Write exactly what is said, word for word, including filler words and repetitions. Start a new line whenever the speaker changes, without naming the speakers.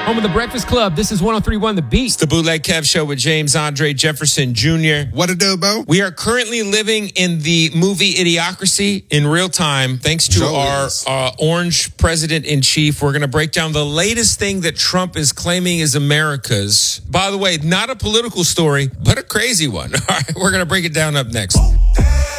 Home of the Breakfast Club. This is one oh three point one The Beat.
It's the Bootleg Kev Show with James Andre Jefferson Junior
What a do, Bo?
We are currently living in the movie Idiocracy in real time, thanks to
Sure
our
is.
uh, orange president-in-chief. We're going to break down the latest thing that Trump is claiming is America's. By the way, not a political story, but a crazy one. All right, we're going to break it down up next.